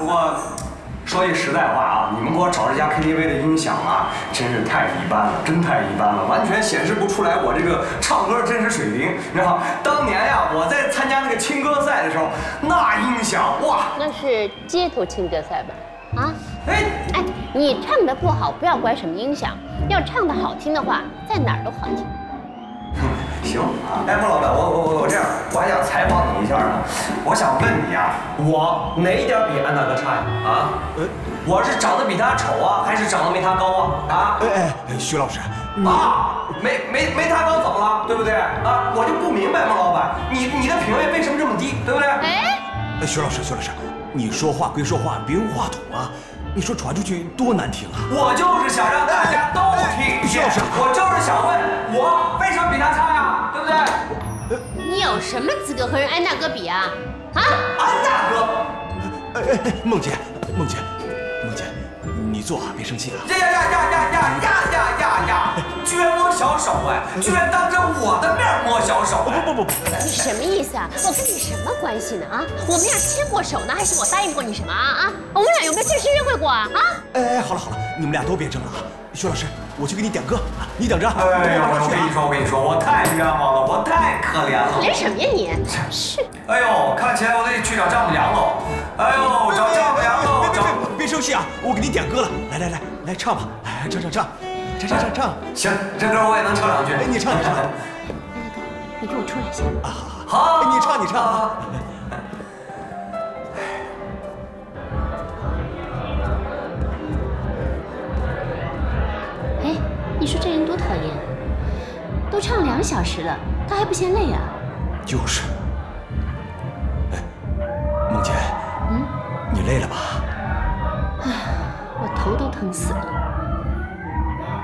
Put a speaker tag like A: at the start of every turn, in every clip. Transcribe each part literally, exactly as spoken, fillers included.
A: 过说句实在话啊，你们给我找这家 K T V 的音响啊，真是太一般了，真太一般了，完全显示不出来我这个唱歌的真实水平。你知道，当年呀，我在参加那个青歌赛的时候，那音响哇，
B: 那是街头青歌赛吧？啊？
A: 哎
B: 哎，你唱的不好，不要怪什么音响，要唱的好听的话，在哪儿都好听。
A: 行啊，哎，孟老板，我我我我这样，我还想采访你一下呢。我想问你啊，我哪一点比安大哥差呀？啊？呃，我是长得比他丑啊，还是长得没他高啊？啊？
C: 哎哎，徐老师，
A: 啊，没没没他高怎么了？对不对？啊，我就不明白，孟老板，你你的品味为什么这么低？对不对？
B: 哎，
C: 哎，徐老师，徐老师，你说话归说话，别用话筒啊！你说传出去多难听啊！
A: 我就是想让大家都听见。
C: 徐老师，
A: 我就是想问，我为什么比他差呀？对不对？
B: 你有什么资格和人安大哥比啊？啊？
A: 安大哥。
C: 哎哎哎，梦姐，梦姐，梦姐，你坐啊，别生气啊。
A: 呀呀呀呀呀呀呀呀呀呀！居然摸小手哎！居然当着我的面摸小手！
C: 不不不不，
B: 你什么意思啊？我跟你什么关系呢？啊？我们俩牵过手呢，还是我答应过你什么啊？啊？我们俩有没有正式约会过啊？啊？
C: 哎哎，好了好了，你们俩都别争了啊！徐老师，我去给你点歌啊，你等着。
A: 哎呀，我跟你说，我跟你说，我太冤枉了，我太可怜了。
B: 可怜什么呀你？真是。
A: 哎呦，看起来我得去找丈母娘喽。哎呦，找丈母娘喽！
C: 别别别别生气啊！我给你点歌了，来来来来唱吧，来唱唱唱，唱唱唱唱。
A: 行，这歌我也能唱两句。
C: 哎，你唱你唱。
B: 安大哥，你给我出来一下。
C: 啊，好，你唱你唱啊。
B: 哎，你说这人多讨厌，都唱两小时了，他还不嫌累啊？
C: 就是。哎，梦姐，
B: 嗯，
C: 你累了吧？
B: 唉，我头都疼死了。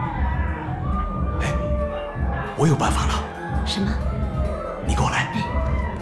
C: 哎，我有办法了。
B: 什么？
C: 你跟我来。
B: 哎。